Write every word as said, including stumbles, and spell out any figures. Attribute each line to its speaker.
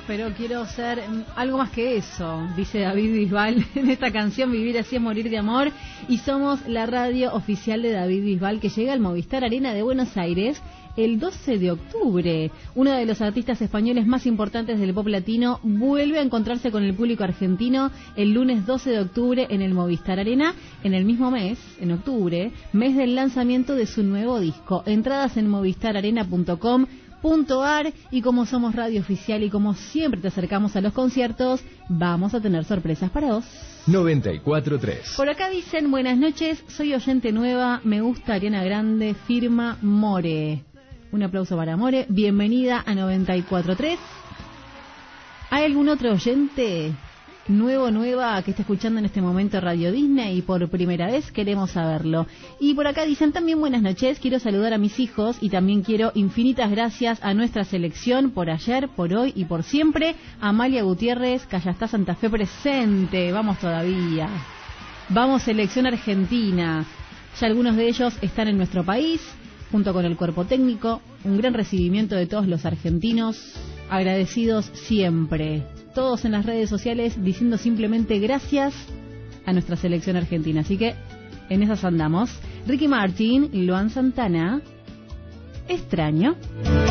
Speaker 1: pero quiero ser algo más que eso, dice David Bisbal en esta canción, Vivir así es morir de amor. Y somos la radio oficial de David Bisbal, que llega al Movistar Arena de Buenos Aires el doce de octubre. Uno de los artistas españoles más importantes del pop latino vuelve a encontrarse con el público argentino el lunes doce de octubre en el Movistar Arena, en el mismo mes, en octubre, mes del lanzamiento de su nuevo disco. Entradas en movistar arena punto com punto ar. Y como somos radio oficial y como siempre te acercamos a los conciertos, vamos a tener sorpresas para vos.
Speaker 2: noventa y cuatro punto tres.
Speaker 1: Por acá dicen, buenas noches, soy oyente nueva, me gusta Ariana Grande, firma More. Un aplauso para More, bienvenida a noventa y cuatro punto tres. ¿Hay algún otro oyente nuevo, nueva, que esté escuchando en este momento Radio Disney y por primera vez? Queremos saberlo. Y por acá dicen también buenas noches, quiero saludar a mis hijos y también quiero infinitas gracias a nuestra selección por ayer, por hoy y por siempre. Amalia Gutiérrez, Callastá Santa Fe presente, vamos todavía. Vamos selección argentina, ya algunos de ellos están en nuestro país, junto con el cuerpo técnico, un gran recibimiento de todos los argentinos, agradecidos siempre. Todos en las redes sociales diciendo simplemente gracias a nuestra selección argentina. Así que en esas andamos. Ricky Martin y Luan Santana, Extraño.